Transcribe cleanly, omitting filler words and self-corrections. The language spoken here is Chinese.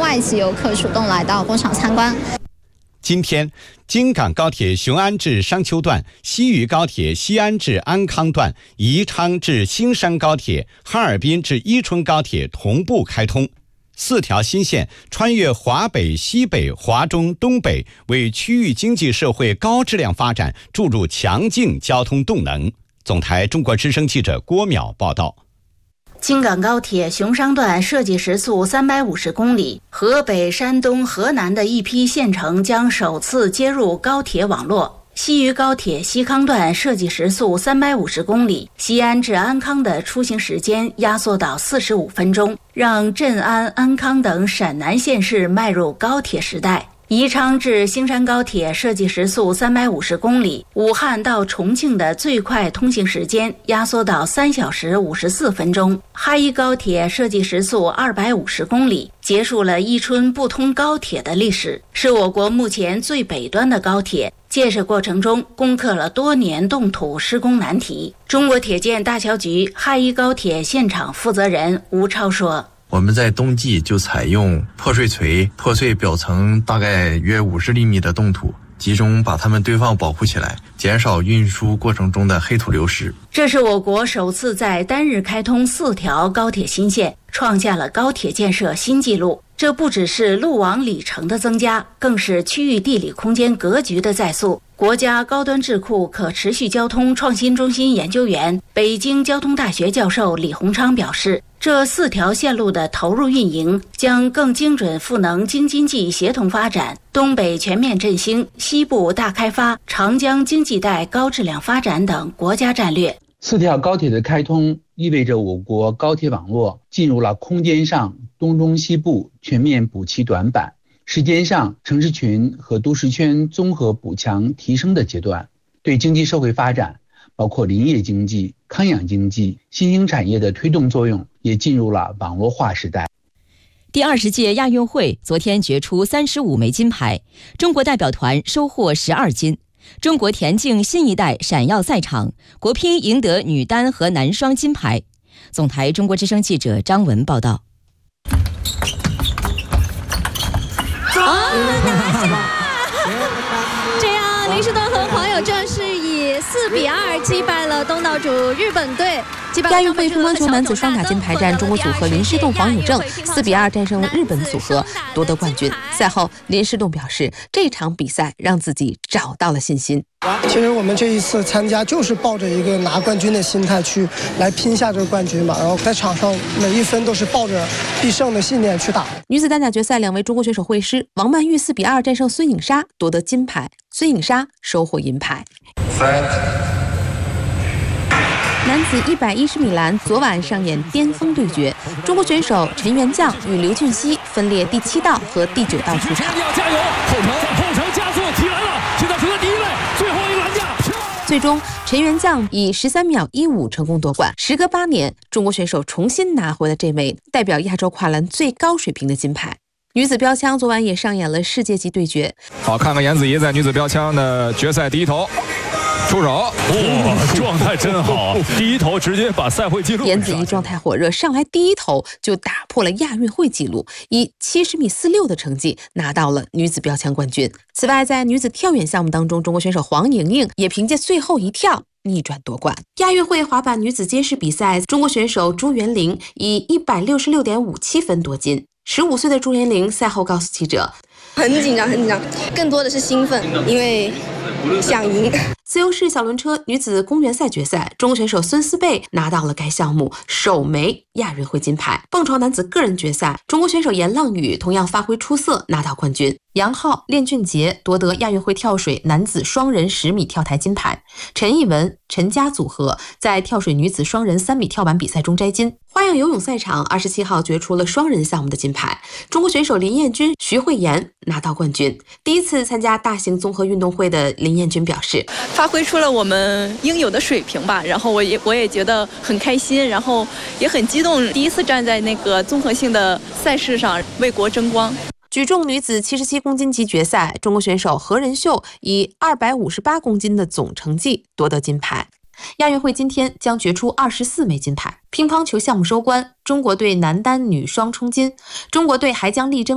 外籍游客主动来到工厂参观。 今天，京港高铁雄安至商丘段、西渝高铁西安至安康段、宜昌至新山高铁、哈尔滨至伊春高铁同步开通。4条新线穿越华北、西北、华中、东北，为区域经济社会高质量发展注入强劲交通动能。总台中国之声记者郭淼报道。 京港高铁雄商段设计时速350公里，河北、山东、河南的一批县城将首次接入高铁网络。西渝高铁西康段设计时速350公里，西安至安康的出行时间压缩到45分钟，让镇安、安康等陕南县市迈入高铁时代。宜昌至兴山高铁设计时速350公里，武汉到重庆的最快通行时间压缩到3小时54分钟。哈伊高铁设计时速250公里，结束了伊春不通高铁的历史，是我国目前最北端的高铁。建设过程中攻克了多年冻土施工难题。中国铁建大桥局哈伊高铁现场负责人吴超说， 我们在冬季就采用破碎锤破碎表层大概约50厘米的冻土，集中把它们堆放保护起来，减少运输过程中的黑土流失。 这是我国首次在单日开通4条高铁新线，创下了高铁建设新纪录。这不只是路网里程的增加，更是区域地理空间格局的再塑。国家高端智库可持续交通创新中心研究员、北京交通大学教授李洪昌表示，这4条线路的投入运营将更精准赋能京津冀协同发展、东北全面振兴、西部大开发、长江经济带高质量发展等国家战略。 4条高铁的开通意味着我国高铁网络进入了空间上东中西部全面补齐短板，时间上城市群和都市圈综合补强提升的阶段，对经济社会发展，包括林业经济、康养经济、新兴产业的推动作用也进入了网络化时代。 第20届亚运会昨天决出35枚金牌，中国代表团收获12金。中国田径新一代闪耀赛场，国乒赢得女单和男双金牌。总台中国之声记者张文报道。 这样林士顿和黄友正是以4-2击败了东道主日本队。 亚运会乒乓球男子双打金牌战，中国组合林士顿、黄友正4-2战胜日本组合，夺得冠军。赛后，林士顿表示，这场比赛让自己找到了信心。 其实我们这一次参加就是抱着一个拿冠军的心态去来拼下这个冠军嘛，然后在场上每一分都是抱着必胜的信念去打。 女子单打决赛，2位中国选手会师，王曼玉4-2战胜孙颖莎，夺得金牌，孙颖莎收获银牌。男子110米栏昨晚上演巅峰对决，中国选手陈元将与刘俊熙分列第7道和第9道出场。 要加油，后程加速提篮了，现在除了第1位，最后一个篮架。 最终，陈元将以13秒15成功夺冠。时隔8年，中国选手重新拿回了这枚代表亚洲跨栏最高水平的金牌。女子标枪昨晚也上演了世界级对决。 好，看看颜子怡在女子标枪的决赛第一投。出手，哇，状态真好，第一投直接把赛会纪录。 颜子怡状态火热，上来第一投就打破了亚运会纪录，以70米46的成绩拿到了女子标枪冠军。此外，在女子跳远项目当中，中国选手黄莹莹也凭借最后一跳逆转夺冠。亚运会滑板女子街式比赛，中国选手朱元玲以166.57分夺金。15岁的朱元玲赛后告诉记者， 很紧张，更多的是兴奋，因为想赢。 自由式小轮车女子公园赛决赛，中国选手孙思贝拿到了该项目首枚亚运会金牌。蹦床男子个人决赛，中国选手严浪宇同样发挥出色，拿到冠军。杨昊、练俊杰夺得亚运会跳水男子双人10米跳台金牌。陈艺文、陈佳组合在跳水女子双人3米跳板比赛中摘金。花样游泳赛场27号决出了双人项目的金牌，中国选手林彦君、徐慧妍拿到冠军。第一次参加大型综合运动会的林彦君表示， 发挥出了我们应有的水平吧，然后我也觉得很开心，然后也很激动，第一次站在那个综合性的赛事上为国争光。 举重女子77公斤级决赛，中国选手何仁秀以258公斤的总成绩夺得金牌。亚运会今天将决出24枚金牌。乒乓球项目收官，中国队男单女双冲金，中国队还将力争